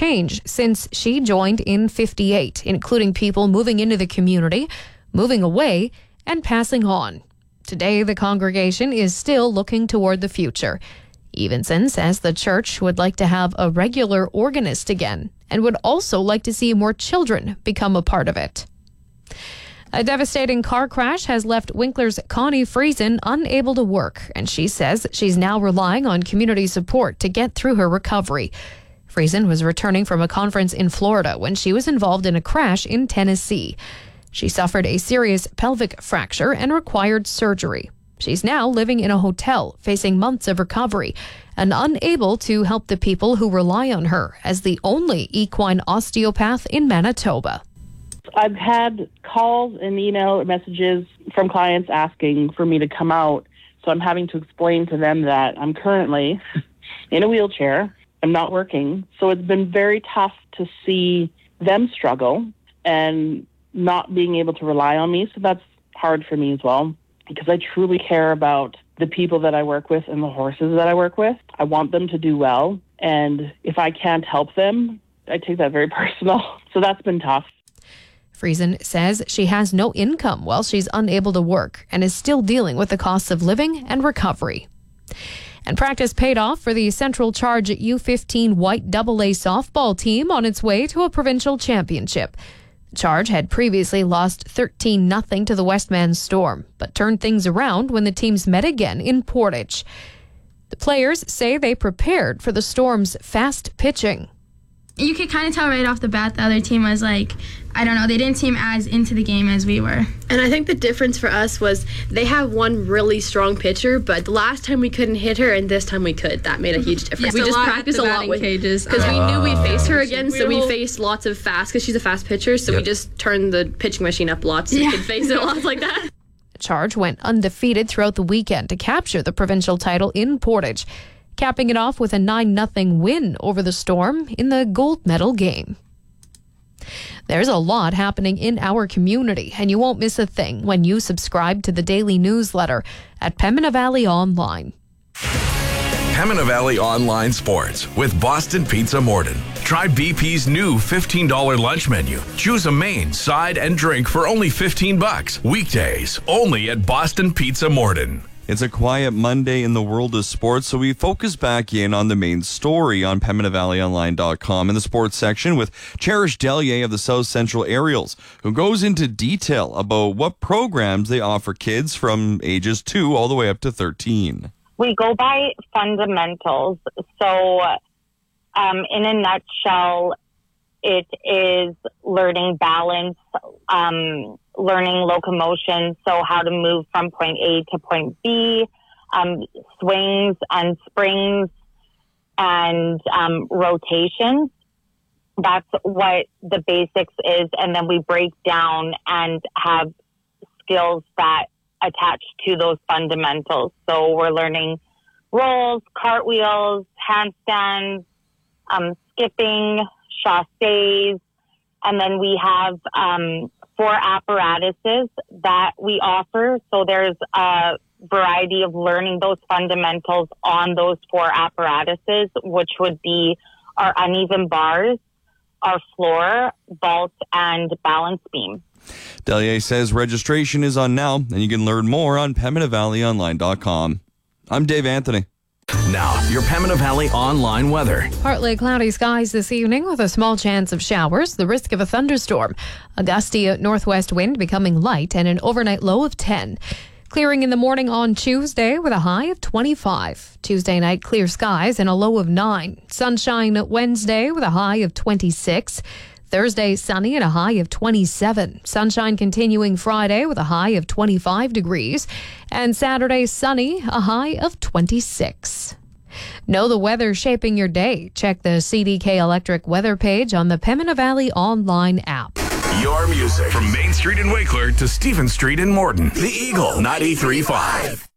change since she joined in 58, including people moving into the community, moving away, and passing on. Today, the congregation is still looking toward the future. Evenson says the church would like to have a regular organist again and would also like to see more children become a part of it. A devastating car crash has left Winkler's Connie Friesen unable to work, and she says she's now relying on community support to get through her recovery. Friesen was returning from a conference in Florida when she was involved in a crash in Tennessee. She suffered a serious pelvic fracture and required surgery. She's now living in a hotel, facing months of recovery, and unable to help the people who rely on her as the only equine osteopath in Manitoba. I've had calls and email messages from clients asking for me to come out, so I'm having to explain to them that I'm currently in a wheelchair. I'm not working, so it's been very tough to see them struggle and not being able to rely on me, so that's hard for me as well, because I truly care about the people that I work with and the horses that I work with. I want them to do well, and if I can't help them, I take that very personal, so that's been tough. Friesen says she has no income while she's unable to work and is still dealing with the costs of living and recovery. And practice paid off for the Central Charge U15 White AA softball team on its way to a provincial championship. The Charge had previously lost 13-0 to the Westman Storm, but turned things around when the teams met again in Portage. The players say they prepared for the Storm's fast pitching. You could kind of tell right off the bat the other team was they didn't seem as into the game as we were. And I think the difference for us was they have one really strong pitcher, but the last time we couldn't hit her and this time we could. That made a huge difference. Yeah, we just practiced a lot with cages because we knew we'd face her again, so we faced lots of fast because she's a fast pitcher, so we just turned the pitching machine up lots so we could face it lots like that. The Charge went undefeated throughout the weekend to capture the provincial title in Portage, capping it off with a 9-0 win over the Storm in the gold medal game. There's a lot happening in our community, and you won't miss a thing when you subscribe to the daily newsletter at Pembina Valley Online. Pembina Valley Online Sports with Boston Pizza Morden. Try BP's new $15 lunch menu. Choose a main, side, and drink for only $15. Weekdays, only at Boston Pizza Morden. It's a quiet Monday in the world of sports, so we focus back in on the main story on PembinaValleyOnline.com in the sports section with Cherish Dellier of the South Central Aerials, who goes into detail about what programs they offer kids from ages 2 all the way up to 13. We go by fundamentals. So in a nutshell, it is learning balance, learning locomotion, so how to move from point A to point B, swings and springs, and rotations. That's what the basics is, and then we break down and have skills that attach to those fundamentals. So we're learning rolls, cartwheels, handstands, skipping, chassés, and then we have 4 apparatuses that we offer. So there's a variety of learning those fundamentals on those 4 apparatuses, which would be our uneven bars, our floor, vault, and balance beam. Dellier says registration is on now, and you can learn more on PembinaValleyOnline.com. I'm Dave Anthony. Now, your Pembina Valley Online weather. Partly cloudy skies this evening with a small chance of showers, the risk of a thunderstorm. A gusty northwest wind becoming light and an overnight low of 10. Clearing in the morning on Tuesday with a high of 25. Tuesday night clear skies and a low of 9. Sunshine Wednesday with a high of 26. Thursday sunny and a high of 27. Sunshine continuing Friday with a high of 25 degrees. And Saturday sunny, a high of 26. Know the weather shaping your day. Check the CDK Electric weather page on the Pembina Valley Online app. Your music from Main Street in Wakeler to Stephen Street in Morden. The Eagle 93.5.